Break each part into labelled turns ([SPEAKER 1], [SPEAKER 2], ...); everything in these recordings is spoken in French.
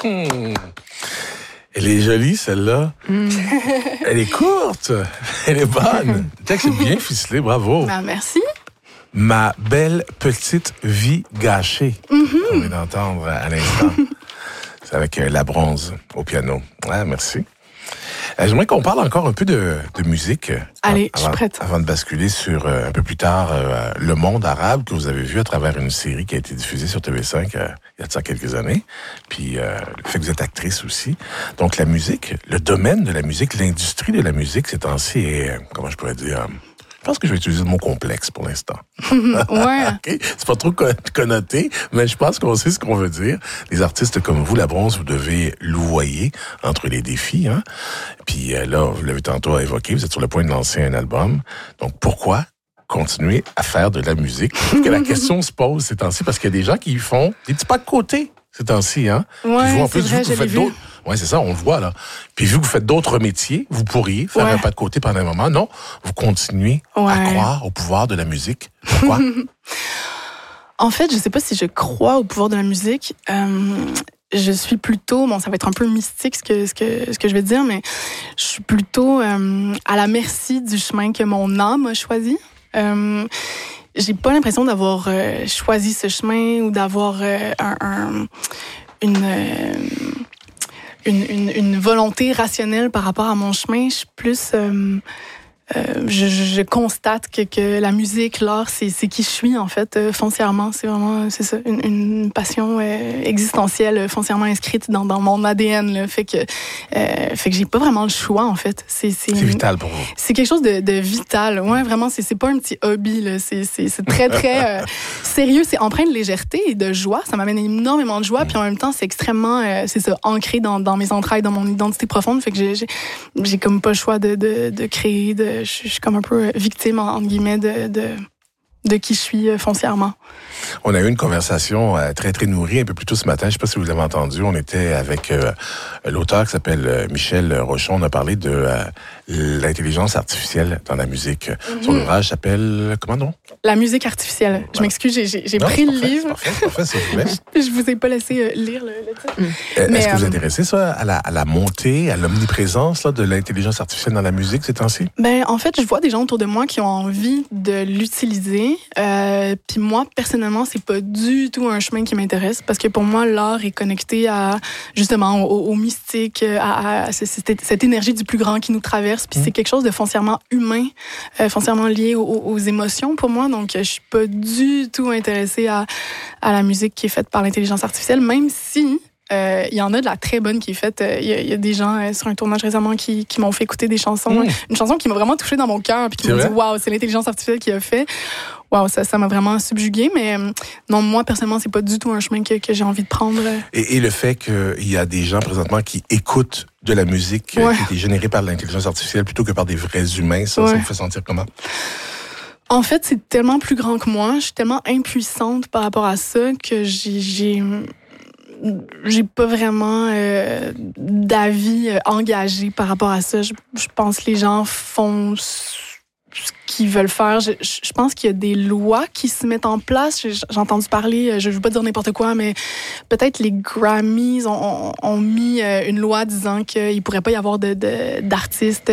[SPEAKER 1] Elle est jolie, celle-là. Elle est courte. Elle est bonne. Le texte est bien ficelé, bravo.
[SPEAKER 2] Ben, merci.
[SPEAKER 1] Ma belle petite vie gâchée. On vient d'entendre à l'instant. C'est avec La Bronze au piano. Ah, merci. J'aimerais qu'on parle encore un peu de musique.
[SPEAKER 2] Allez, je suis prête.
[SPEAKER 1] Avant de basculer sur, un peu plus tard, Le Monde arabe, que vous avez vu à travers une série qui a été diffusée sur TV5 il y a de ça quelques années. Puis, le fait que vous êtes actrice aussi. Donc, la musique, le domaine de la musique, l'industrie de la musique, ces temps-ci est, comment je pourrais dire... Je pense que je vais utiliser le mot complexe pour l'instant.
[SPEAKER 2] Ouais.
[SPEAKER 1] Okay. C'est pas trop connoté, mais je pense qu'on sait ce qu'on veut dire. Les artistes comme vous, La Bronze, vous devez louvoyer entre les défis. Hein? Puis là, vous l'avez tantôt évoqué, vous êtes sur le point de lancer un album. Donc pourquoi continuer à faire de la musique? Je trouve que la question se pose ces temps-ci, parce qu'il y a des gens qui font des petits pas de côté ces temps-ci. Hein?
[SPEAKER 2] Ouais,
[SPEAKER 1] vous, en
[SPEAKER 2] c'est
[SPEAKER 1] plus,
[SPEAKER 2] vrai,
[SPEAKER 1] vous faites d'autres... Oui, c'est ça, on le voit, là. Puis vu que vous faites d'autres métiers, vous pourriez faire un pas de côté pendant un moment. Non, vous continuez à croire au pouvoir de la musique. Pourquoi?
[SPEAKER 2] En fait, je sais pas si je crois au pouvoir de la musique. Je suis plutôt, bon, ça va être un peu mystique ce que je vais dire, mais je suis plutôt à la merci du chemin que mon âme a choisi. J'ai pas l'impression d'avoir choisi ce chemin ou d'avoir une volonté rationnelle par rapport à mon chemin. Je suis plus... je constate que la musique, l'art, c'est qui je suis, en fait, foncièrement. C'est vraiment, c'est ça, une passion existentielle foncièrement inscrite dans mon ADN. Là. Fait que j'ai pas vraiment le choix, en fait. C'est
[SPEAKER 1] vital pour vous.
[SPEAKER 2] C'est quelque chose de vital. Ouais, vraiment, c'est pas un petit hobby. Là. C'est très, très sérieux. C'est empreint de légèreté et de joie. Ça m'amène énormément de joie. Puis en même temps, c'est extrêmement, c'est ça, ancré dans mes entrailles, dans mon identité profonde. Fait que j'ai comme pas le choix de créer, je suis comme un peu victime, entre guillemets, de qui je suis foncièrement.
[SPEAKER 1] On a eu une conversation très, très nourrie un peu plus tôt ce matin. Je ne sais pas si vous l'avez entendu. On était avec l'auteur qui s'appelle Michel Rochon. On a parlé de l'intelligence artificielle dans la musique. Son ouvrage s'appelle... Comment non?
[SPEAKER 2] La musique artificielle. Voilà. Je m'excuse, j'ai pris le livre.
[SPEAKER 1] C'est parfait, c'est parfait.
[SPEAKER 2] Je vous ai pas laissé lire le titre.
[SPEAKER 1] Est-ce que vous intéressez ça à la montée, à l'omniprésence là, de l'intelligence artificielle dans la musique ces temps-ci?
[SPEAKER 2] Ben, en fait, je vois des gens autour de moi qui ont envie de l'utiliser. Puis moi, personnellement, c'est pas du tout un chemin qui m'intéresse parce que pour moi, l'art est connecté à, justement, au mystique, à cette énergie du plus grand qui nous traverse. Puis c'est quelque chose de foncièrement humain, foncièrement lié aux émotions pour moi. Donc, je suis pas du tout intéressée à la musique qui est faite par l'intelligence artificielle, même si il y en a de la très bonne qui est faite. Il y a des gens sur un tournage récemment qui m'ont fait écouter des chansons. Une chanson qui m'a vraiment touchée dans mon cœur puis qui m'a dit « Wow, c'est l'intelligence artificielle qui a fait ». Wow, ça m'a vraiment subjuguée, mais non, moi, personnellement, c'est pas du tout un chemin que j'ai envie de prendre.
[SPEAKER 1] Et le fait qu'il y a des gens présentement qui écoutent de la musique qui a été générée par l'intelligence artificielle plutôt que par des vrais humains, ça vous fait sentir comment?
[SPEAKER 2] En fait, c'est tellement plus grand que moi. Je suis tellement impuissante par rapport à ça que j'ai pas vraiment d'avis engagé par rapport à ça. Je pense que les gens font ce qu'ils veulent faire. Je pense qu'il y a des lois qui se mettent en place. J'ai entendu parler, je ne veux pas dire n'importe quoi, mais peut-être les Grammys ont mis une loi disant qu'il ne pourrait pas y avoir d'artistes,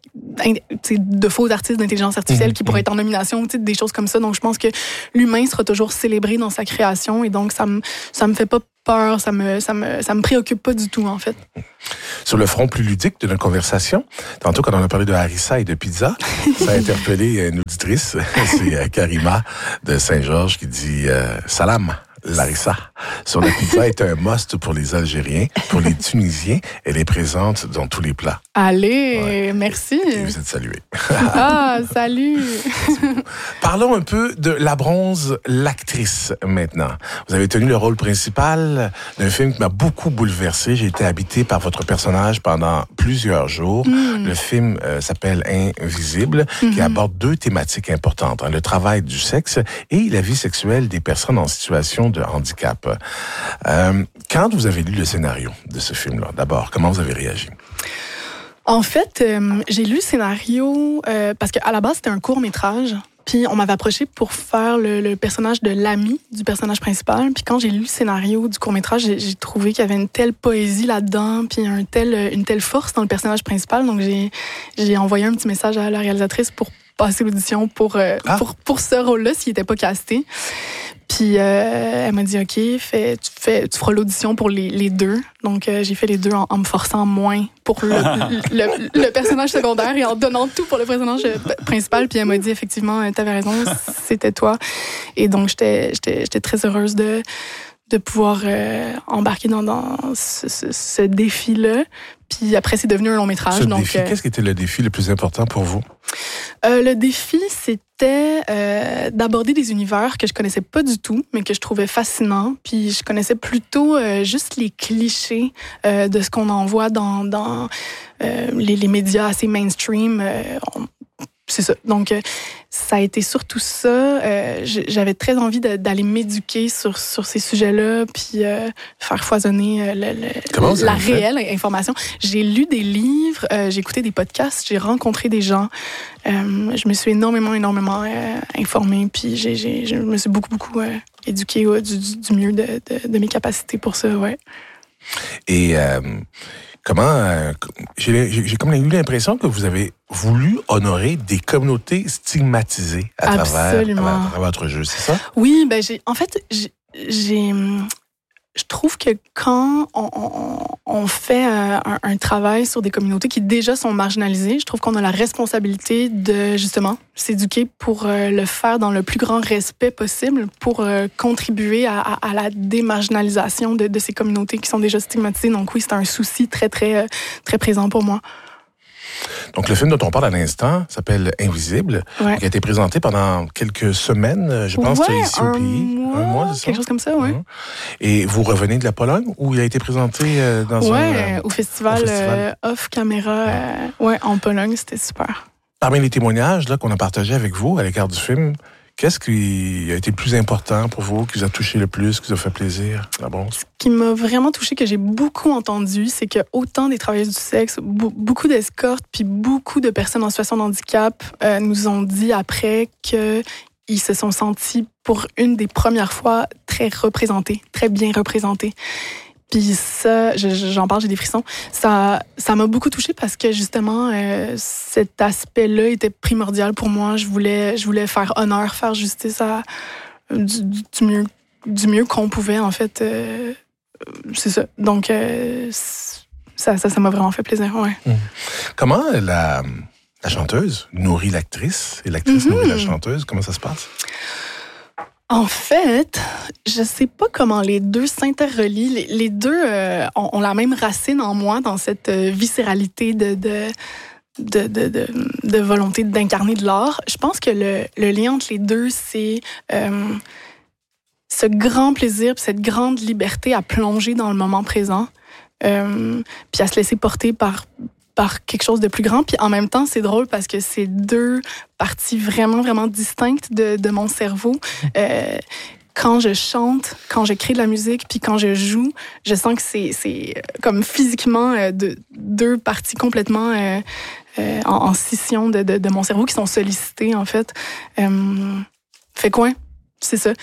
[SPEAKER 2] de faux artistes d'intelligence artificielle qui pourraient être en nomination, des choses comme ça. Donc, je pense que l'humain sera toujours célébré dans sa création et donc ça me fait pas peur, ça me préoccupe pas du tout, en fait.
[SPEAKER 1] Sur le front plus ludique de notre conversation, tantôt quand on a parlé de harissa et de pizza, ça a interpellé une auditrice, c'est Karima de Saint-Georges qui dit « Salam ». Larissa, sur la pizza est un must pour les Algériens, pour les Tunisiens, elle est présente dans tous les plats.
[SPEAKER 2] Allez, merci.
[SPEAKER 1] Et vous êtes salués.
[SPEAKER 2] Ah, salut.
[SPEAKER 1] Parlons un peu de La Bronze, l'actrice maintenant. Vous avez tenu le rôle principal d'un film qui m'a beaucoup bouleversé. J'ai été habité par votre personnage pendant plusieurs jours. Le film s'appelle Invisible, qui aborde deux thématiques importantes, le travail du sexe et la vie sexuelle des personnes en situation de handicap. Quand vous avez lu le scénario de ce film-là, d'abord, comment vous avez réagi?
[SPEAKER 2] En fait, j'ai lu le scénario parce qu'à la base, c'était un court-métrage. Puis on m'avait approché pour faire le personnage de l'ami du personnage principal. Puis quand j'ai lu le scénario du court-métrage, j'ai trouvé qu'il y avait une telle poésie là-dedans, puis une telle force dans le personnage principal. Donc j'ai envoyé un petit message à la réalisatrice pour passer l'audition pour ce rôle-là, s'il n'était pas casté. Puis elle m'a dit, OK, tu feras l'audition pour les deux. Donc j'ai fait les deux en me forçant moins pour le personnage secondaire et en donnant tout pour le personnage principal. Puis elle m'a dit, effectivement, t'avais raison, c'était toi. Et donc j'étais très heureuse de pouvoir embarquer dans ce défi-là. Puis après, c'est devenu un long métrage.
[SPEAKER 1] Qu'est-ce qui était le défi le plus important pour vous?
[SPEAKER 2] Le défi, c'était d'aborder des univers que je connaissais pas du tout, mais que je trouvais fascinants. Puis je connaissais plutôt juste les clichés de ce qu'on en voit dans les médias assez mainstream. C'est ça. Donc, ça a été surtout ça. J'avais très envie d'aller m'éduquer sur ces sujets-là, puis faire foisonner la réelle information. J'ai lu des livres, j'ai écouté des podcasts, j'ai rencontré des gens. Je me suis énormément informée, puis je me suis beaucoup éduquée du mieux de mes capacités pour ça, ouais.
[SPEAKER 1] Et comment j'ai comme eu l'impression que vous avez voulu honorer des communautés stigmatisées à travers votre jeu, c'est ça?
[SPEAKER 2] Oui, je trouve que quand on fait un travail sur des communautés qui déjà sont marginalisées, je trouve qu'on a la responsabilité de, justement, s'éduquer pour le faire dans le plus grand respect possible, pour contribuer à la démarginalisation de ces communautés qui sont déjà stigmatisées. Donc oui, c'est un souci très présent pour moi.
[SPEAKER 1] Donc, le film dont on parle à l'instant s'appelle Invisible, qui a été présenté pendant quelques semaines, je pense, ici au pays. Un mois, c'est ça?
[SPEAKER 2] Quelque chose comme ça, oui.
[SPEAKER 1] Et vous revenez de la Pologne, où il a été présenté dans
[SPEAKER 2] au festival Off Camera, en Pologne, c'était super.
[SPEAKER 1] Parmi les témoignages qu'on a partagés avec vous à l'égard du film, qu'est-ce qui a été le plus important pour vous, qui vous a touché le plus, qui vous a fait plaisir?
[SPEAKER 2] Ce qui m'a vraiment touché, que j'ai beaucoup entendu, c'est que autant des travailleuses du sexe, beaucoup d'escortes, puis beaucoup de personnes en situation de handicap nous ont dit après qu'ils se sont sentis pour une des premières fois très représentés, très bien représentés. Puis ça, j'en parle, j'ai des frissons. Ça m'a beaucoup touchée parce que justement, cet aspect-là était primordial pour moi. Je voulais faire honneur, faire justice du mieux qu'on pouvait, en fait. C'est ça. Donc, ça m'a vraiment fait plaisir, ouais.
[SPEAKER 1] Comment la chanteuse nourrit l'actrice et l'actrice nourrit la chanteuse? Comment ça se passe?
[SPEAKER 2] En fait, je sais pas comment les deux s'interrelient. Les deux ont la même racine en moi dans cette viscéralité de volonté d'incarner de l'art. Je pense que le lien entre les deux, c'est ce grand plaisir, cette grande liberté à plonger dans le moment présent, puis à se laisser porter par quelque chose de plus grand. Puis en même temps, c'est drôle parce que c'est deux parties vraiment distinctes de mon cerveau. Quand je chante, quand je crée de la musique, puis quand je joue, je sens que c'est comme physiquement deux parties complètement en scission de mon cerveau qui sont sollicitées, en fait. Fait quoi? C'est ça.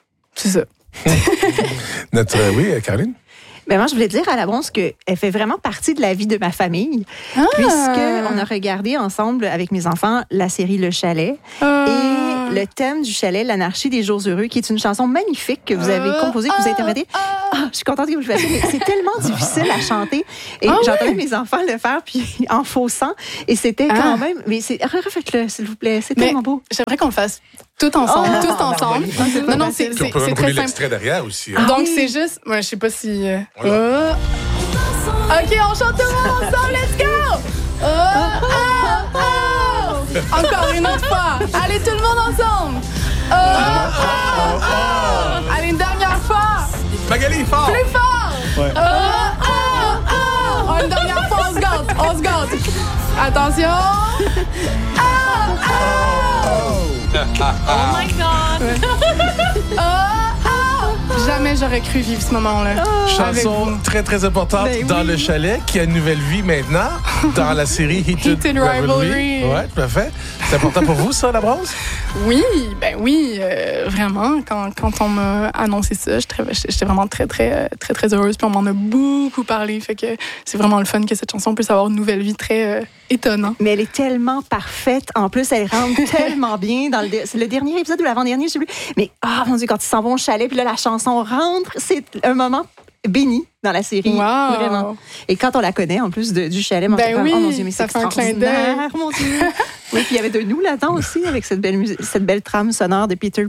[SPEAKER 1] Oui, Caroline?
[SPEAKER 3] Ben moi, je voulais dire à la Bronze qu'elle fait vraiment partie de la vie de ma famille, puisqu'on a regardé ensemble avec mes enfants la série Le Chalet. Et le thème du chalet, l'anarchie des jours heureux, qui est une chanson magnifique que vous avez composée, que vous avez interprétée. Je suis contente que vous le fassiez, mais c'est tellement difficile à chanter. Et j'entendais mes enfants le faire, puis en faussant. Et c'était quand même... Mais refaites-le, s'il vous plaît. C'est tellement beau.
[SPEAKER 2] J'aimerais qu'on le fasse tout ensemble, tous ensemble. Non, c'est très simple.
[SPEAKER 1] L'extrait derrière aussi.
[SPEAKER 2] Donc, c'est juste... Moi, je sais pas si... OK, on chante tout le monde ensemble, let's go! Encore une autre fois. Allez, tout le monde ensemble. Allez, une dernière fois.
[SPEAKER 1] Magali, fort.
[SPEAKER 2] Plus fort. Ouais. Une dernière fois, on se gâte. Attention. Oh my God. Jamais j'aurais cru vivre ce moment-là.
[SPEAKER 1] Chanson très importante dans Le Chalet, qui a une nouvelle vie maintenant dans la série Heated Rivalry. Ouais, tout à fait. C'est important pour vous, ça, la bronze?
[SPEAKER 2] Oui, vraiment. Quand on m'a annoncé ça, j'étais vraiment très, très, très, très heureuse. Puis on m'en a beaucoup parlé. Fait que c'est vraiment le fun que cette chanson puisse avoir une nouvelle vie très étonnante.
[SPEAKER 3] Mais elle est tellement parfaite. En plus, elle rentre tellement bien. C'est le dernier épisode ou l'avant-dernier, je sais plus. Mais, mon Dieu, quand ils s'en vont au chalet, puis là, la chanson rentre, c'est un moment béni dans la série.
[SPEAKER 2] Wow.
[SPEAKER 3] Vraiment. Et quand on la connaît, en plus du chalet,
[SPEAKER 2] oui,
[SPEAKER 3] oh mon Dieu, mais
[SPEAKER 2] ça
[SPEAKER 3] c'est
[SPEAKER 2] fait un clin d'œil.
[SPEAKER 3] Mon Dieu. Oui, puis il y avait de nous là-dedans aussi, avec cette belle trame sonore de Peter.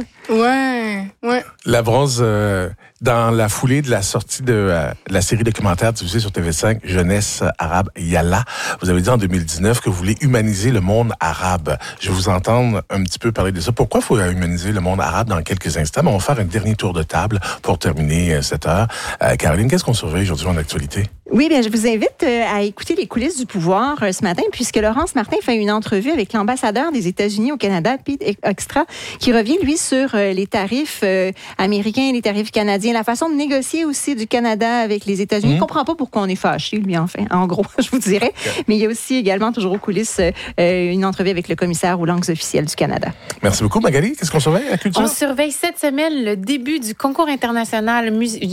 [SPEAKER 2] Ouais.
[SPEAKER 1] La bronze, dans la foulée de la sortie de la série documentaire diffusée sur TV5, Jeunesse arabe Yalla, vous avez dit en 2019 que vous voulez humaniser le monde arabe. Je vais vous entendre un petit peu parler de ça. Pourquoi il faut humaniser le monde arabe dans quelques instants? Mais on va faire un dernier tour de table pour terminer cette heure. Caroline, qu'est-ce qu'on surveille aujourd'hui en actualité?
[SPEAKER 3] Oui, bien, je vous invite à écouter les coulisses du pouvoir ce matin, puisque Laurence Martin fait une entrevue avec l'ambassadeur des États-Unis au Canada, Pete Extra, qui revient, lui, sur les tarifs américains et les tarifs canadiens, la façon de négocier aussi du Canada avec les États-Unis. Il ne comprend pas pourquoi on est fâché, lui, en gros, je vous dirais. Mais il y a aussi également, toujours aux coulisses, une entrevue avec le commissaire aux langues officielles du Canada.
[SPEAKER 1] Merci beaucoup, Magali. Qu'est-ce qu'on surveille à la culture?
[SPEAKER 4] On surveille cette semaine le début du concours international,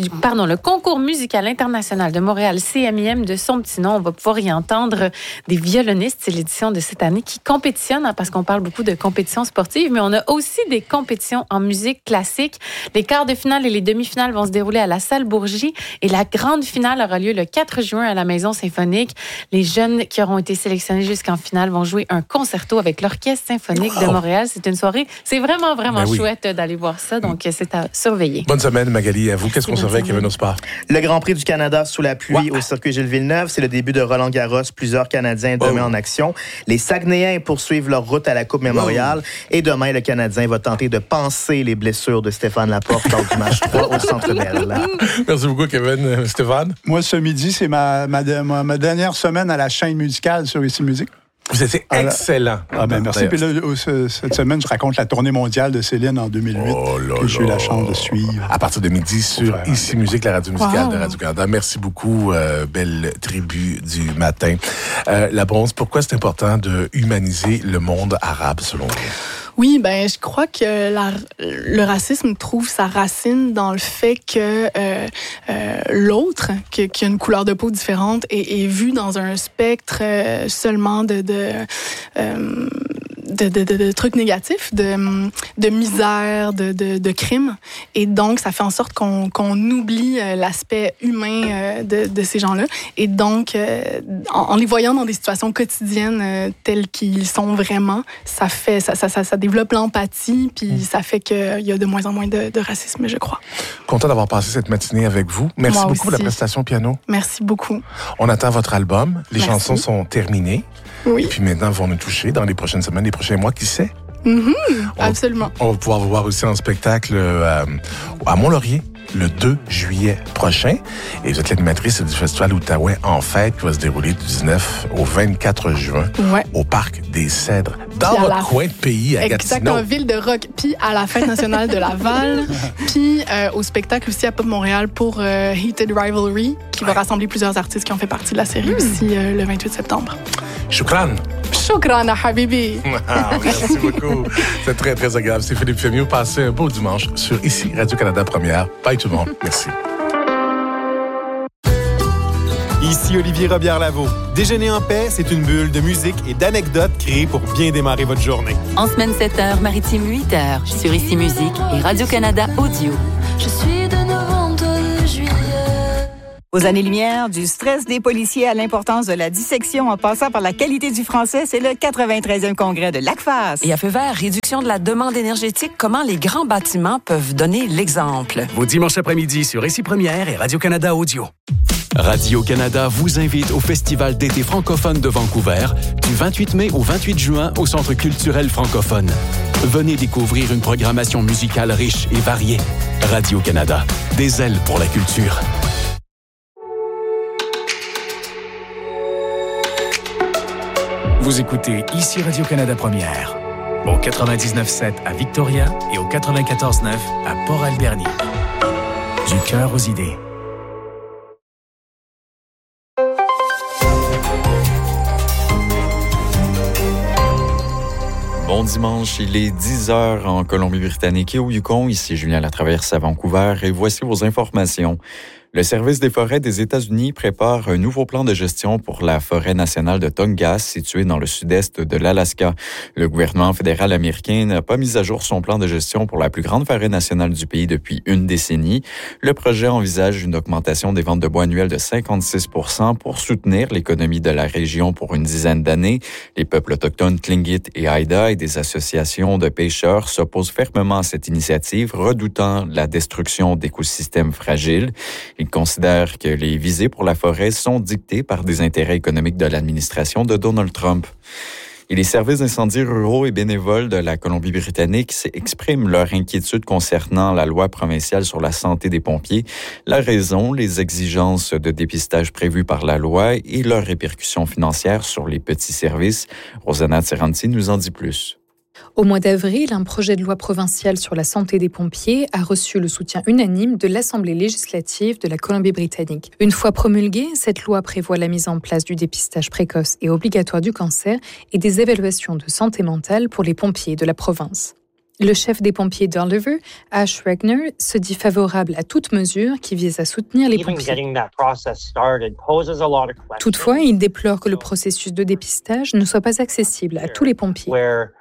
[SPEAKER 4] le concours musical international de Montréal, CMIM de son petit nom. On va pouvoir y entendre des violonistes. C'est l'édition de cette année qui compétitionne, parce qu'on parle beaucoup de compétitions sportives, mais on a aussi des compétitions en musique classique. Les quarts de finale et les demi-finales vont se dérouler à la Salle Bourgie et la grande finale aura lieu le 4 juin à la Maison Symphonique. Les jeunes qui auront été sélectionnés jusqu'en finale vont jouer un concerto avec l'Orchestre Symphonique de Montréal. C'est une soirée, c'est vraiment chouette d'aller voir ça, donc c'est à surveiller.
[SPEAKER 1] Bonne semaine, Magali. À vous, qu'est-ce qu'on surveille, Kevin Ospar?
[SPEAKER 5] Le Grand Prix du Canada sous la pluie au circuit Gilles Villeneuve, c'est le début de Roland Garros. Plusieurs Canadiens demain en action. Les Saguenayens poursuivent leur route à la Coupe Mémorial. Et demain, le Canadien va tenter de panser les blessures de Stéphane Laporte lors du match 3 au Centre Bell.
[SPEAKER 1] Merci beaucoup, Kevin. Stéphane?
[SPEAKER 6] Moi, ce midi, c'est ma dernière semaine à la chaîne musicale sur Ici Musique.
[SPEAKER 1] Vous étiez excellent.
[SPEAKER 6] Merci. Puis là, cette semaine, je raconte la tournée mondiale de Céline en 2008, que j'ai eu la chance de suivre.
[SPEAKER 1] À partir de midi sur Ici Musique, la radio musicale de Radio-Canada. Merci beaucoup, belle tribu du matin. La bronze, pourquoi c'est important de humaniser le monde arabe, selon vous?
[SPEAKER 2] Oui, je crois que le racisme trouve sa racine dans le fait que l'autre, qui a une couleur de peau différente, est vu dans un spectre seulement de trucs négatifs, de misère, de crimes. Et donc, ça fait en sorte qu'on oublie l'aspect humain de ces gens-là. Et donc, en les voyant dans des situations quotidiennes telles qu'ils sont vraiment, ça développe l'empathie, puis ça fait qu'il y a de moins en moins de racisme, je crois.
[SPEAKER 1] Content d'avoir passé cette matinée avec vous. Merci
[SPEAKER 2] Moi
[SPEAKER 1] beaucoup
[SPEAKER 2] aussi.
[SPEAKER 1] pour la prestation piano.
[SPEAKER 2] Merci beaucoup.
[SPEAKER 1] On attend votre album. Les
[SPEAKER 2] Merci.
[SPEAKER 1] chansons sont terminées.
[SPEAKER 2] Oui.
[SPEAKER 1] Et puis maintenant, vont nous toucher dans les prochaines semaines, les prochains mois, qui sait?
[SPEAKER 2] Absolument.
[SPEAKER 1] On va pouvoir vous voir aussi en spectacle à Mont-Laurier le 2 juillet prochain. Et vous êtes l'animatrice du festival Outaouais en fête qui va se dérouler du 19 au 24 juin au Parc des Cèdres, dans votre coin de pays à Gatineau.
[SPEAKER 2] Exactement, ville de rock. Puis à la Fête nationale de Laval. Puis au spectacle aussi à Pop Montréal pour Heated Rivalry, qui va rassembler plusieurs artistes qui ont fait partie de la série aussi le 28 septembre.
[SPEAKER 1] Shukran.
[SPEAKER 2] Shukran, habibi.
[SPEAKER 1] Merci beaucoup. C'est très, très agréable. C'est Philippe Fémieux. Passez un beau dimanche sur ici, Radio-Canada Première. Bye tout le monde. Merci.
[SPEAKER 7] Ici Olivier Robillard-Lavaux. Déjeuner en paix, c'est une bulle de musique et d'anecdotes créées pour bien démarrer votre journée.
[SPEAKER 8] En semaine 7h, Maritime 8h, sur Ici Musique et Radio-Canada Audio.
[SPEAKER 9] Je suis de novembre de juillet.
[SPEAKER 10] Aux années-lumière, du stress des policiers à l'importance de la dissection en passant par la qualité du français, c'est le 93e congrès de l'ACFAS.
[SPEAKER 11] Et à feu vert, réduction de la demande énergétique, comment les grands bâtiments peuvent donner l'exemple.
[SPEAKER 12] Vos dimanches après-midi sur Ici Première et Radio-Canada Audio.
[SPEAKER 13] Radio-Canada vous invite au Festival d'été francophone de Vancouver du 28 mai au 28 juin au Centre culturel francophone. Venez découvrir une programmation musicale riche et variée. Radio-Canada, des ailes pour la culture.
[SPEAKER 12] Vous écoutez ici Radio-Canada Première, au 99.7 à Victoria et au 94.9 à Port-Alberni. Du cœur aux idées.
[SPEAKER 14] Bon dimanche, il est 10h en Colombie-Britannique et au Yukon. Ici Julien Latraverse à Vancouver et voici vos informations. Le Service des forêts des États-Unis prépare un nouveau plan de gestion pour la forêt nationale de Tongass, située dans le sud-est de l'Alaska. Le gouvernement fédéral américain n'a pas mis à jour son plan de gestion pour la plus grande forêt nationale du pays depuis une décennie. Le projet envisage une augmentation des ventes de bois annuelles de 56% pour soutenir l'économie de la région pour une dizaine d'années. Les peuples autochtones Tlingit et Haida et des associations de pêcheurs s'opposent fermement à cette initiative, redoutant la destruction d'écosystèmes fragiles. Il considère que les visées pour la forêt sont dictées par des intérêts économiques de l'administration de Donald Trump. Et les services d'incendie ruraux et bénévoles de la Colombie-Britannique expriment leur inquiétude concernant la loi provinciale sur la santé des pompiers. La raison, les exigences de dépistage prévues par la loi et leurs répercussions financières sur les petits services. Rosanna Tiranti nous en dit plus.
[SPEAKER 15] Au mois d'avril, un projet de loi provinciale sur la santé des pompiers a reçu le soutien unanime de l'Assemblée législative de la Colombie-Britannique. Une fois promulguée, cette loi prévoit la mise en place du dépistage précoce et obligatoire du cancer et des évaluations de santé mentale pour les pompiers de la province. Le chef des pompiers d'Oliver, Ash Regner, se dit favorable à toute mesure qui vise à soutenir les pompiers. Toutefois, il déplore que le processus de dépistage ne soit pas accessible à tous les pompiers.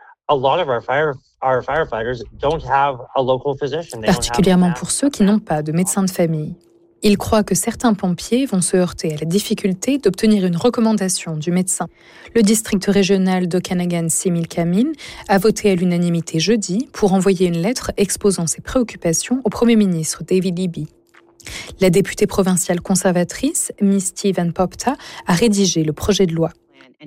[SPEAKER 15] Particulièrement pour ceux qui n'ont pas de médecin de famille. Il croit que certains pompiers vont se heurter à la difficulté d'obtenir une recommandation du médecin. Le district régional d'Okanagan-Similkameen a voté à l'unanimité jeudi pour envoyer une lettre exposant ses préoccupations au Premier ministre David Eby. La députée provinciale conservatrice, Misty Van Popta, a rédigé le projet de loi.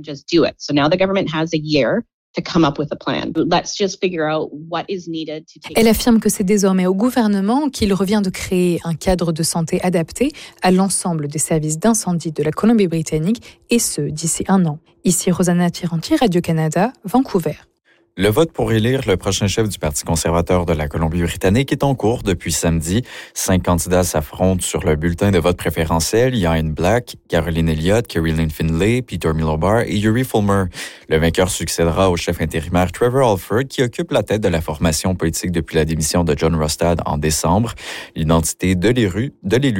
[SPEAKER 15] Elle affirme que c'est désormais au gouvernement qu'il revient de créer un cadre de santé adapté à l'ensemble des services d'incendie de la Colombie-Britannique, et ce, d'ici 1 an. Ici Rosanna Tiranti, Radio-Canada, Vancouver.
[SPEAKER 14] Le vote pour élire le prochain chef du Parti conservateur de la Colombie-Britannique est en cours depuis samedi. 5 candidats s'affrontent sur le bulletin de vote préférentiel. Ian Black, Caroline Elliott, Carrie-Lynne Findlay, Peter Millobar et Yuri Fulmer. Le vainqueur succédera au chef intérimaire Trevor Alford, qui occupe la tête de la formation politique depuis la démission de John Rostad en décembre. L'identité de l'élu,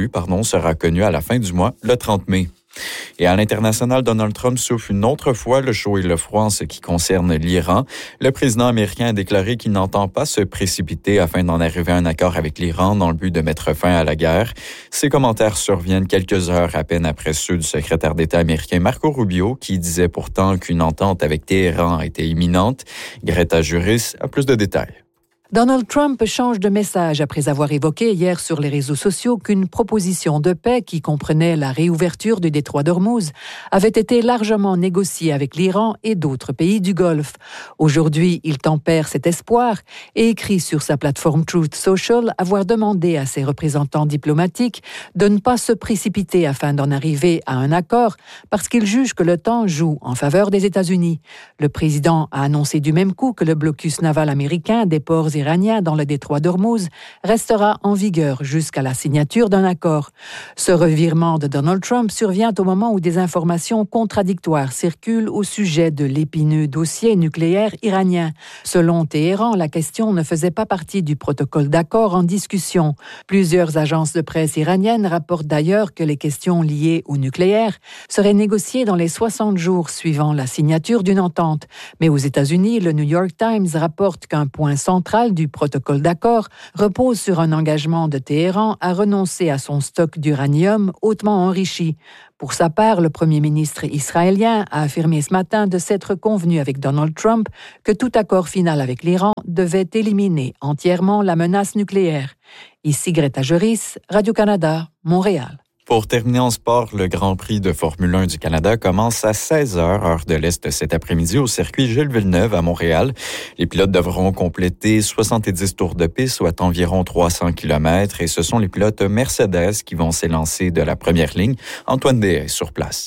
[SPEAKER 14] sera connue à la fin du mois, le 30 mai. Et à l'international, Donald Trump souffle une autre fois le chaud et le froid en ce qui concerne l'Iran. Le président américain a déclaré qu'il n'entend pas se précipiter afin d'en arriver à un accord avec l'Iran dans le but de mettre fin à la guerre. Ces commentaires surviennent quelques heures à peine après ceux du secrétaire d'État américain Marco Rubio, qui disait pourtant qu'une entente avec Téhéran était imminente. Greta Juris a plus de détails.
[SPEAKER 16] Donald Trump change de message après avoir évoqué hier sur les réseaux sociaux qu'une proposition de paix qui comprenait la réouverture du détroit d'Ormuz avait été largement négociée avec l'Iran et d'autres pays du Golfe. Aujourd'hui, il tempère cet espoir et écrit sur sa plateforme Truth Social avoir demandé à ses représentants diplomatiques de ne pas se précipiter afin d'en arriver à un accord parce qu'il juge que le temps joue en faveur des États-Unis. Le président a annoncé du même coup que le blocus naval américain des ports iranien dans le détroit d'Ormuz restera en vigueur jusqu'à la signature d'un accord. Ce revirement de Donald Trump survient au moment où des informations contradictoires circulent au sujet de l'épineux dossier nucléaire iranien. Selon Téhéran, la question ne faisait pas partie du protocole d'accord en discussion. Plusieurs agences de presse iraniennes rapportent d'ailleurs que les questions liées au nucléaire seraient négociées dans les 60 jours suivant la signature d'une entente. Mais aux États-Unis, le New York Times rapporte qu'un point central du protocole d'accord repose sur un engagement de Téhéran à renoncer à son stock d'uranium hautement enrichi. Pour sa part, le premier ministre israélien a affirmé ce matin de s'être convenu avec Donald Trump que tout accord final avec l'Iran devait éliminer entièrement la menace nucléaire. Ici Greta Juris, Radio-Canada, Montréal.
[SPEAKER 14] Pour terminer en sport, le Grand Prix de Formule 1 du Canada commence à 16h, heure de l'Est cet après-midi au circuit Gilles Villeneuve à Montréal. Les pilotes devront compléter 70 tours de piste, soit environ 300 km, et ce sont les pilotes Mercedes qui vont s'élancer de la première ligne. Antoine Déhay sur place.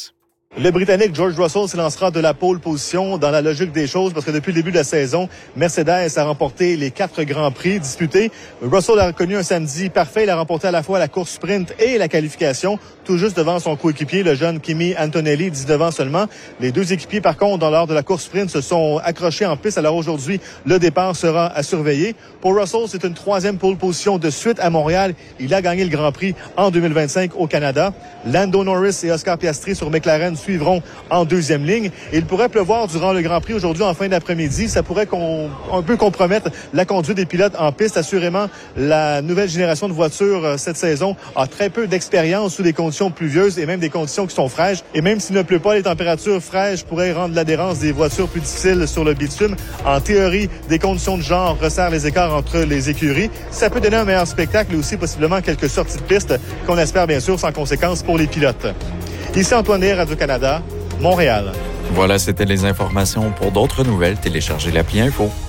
[SPEAKER 17] Le Britannique George Russell se lancera de la pole position dans la logique des choses parce que depuis le début de la saison, Mercedes a remporté les 4 grands prix disputés. Russell a connu un samedi parfait. Il a remporté à la fois la course sprint et la qualification, tout juste devant son coéquipier, le jeune Kimi Antonelli, 19 ans seulement. Les 2 équipiers, par contre, lors de la course sprint, se sont accrochés en piste. Alors aujourd'hui, le départ sera à surveiller. Pour Russell, c'est une 3e pole position de suite à Montréal. Il a gagné le Grand Prix en 2025 au Canada. Lando Norris et Oscar Piastri sur McLaren suivront en 2e ligne. Et il pourrait pleuvoir durant le Grand Prix aujourd'hui en fin d'après-midi. Ça pourrait un peu compromettre la conduite des pilotes en piste. Assurément, la nouvelle génération de voitures cette saison a très peu d'expérience sous des conditions pluvieuses et même des conditions qui sont fraîches. Et même s'il ne pleut pas, les températures fraîches pourraient rendre l'adhérence des voitures plus difficile sur le bitume. En théorie, des conditions de genre resserrent les écarts entre les écuries. Ça peut donner un meilleur spectacle et aussi possiblement quelques sorties de piste qu'on espère bien sûr sans conséquences pour les pilotes. Ici Antoine Day, Radio-Canada, Montréal.
[SPEAKER 14] Voilà, c'était les informations. Pour d'autres nouvelles, téléchargez l'appli Info.